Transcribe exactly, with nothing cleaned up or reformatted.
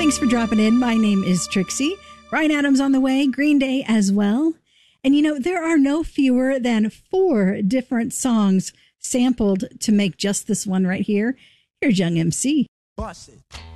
Thanks for dropping in. My name is Trixie. Bryan Adams on the way, Green Day as well. And you know, there are no fewer than four different songs sampled to make just this one right here. Here's Young M C. Bust it.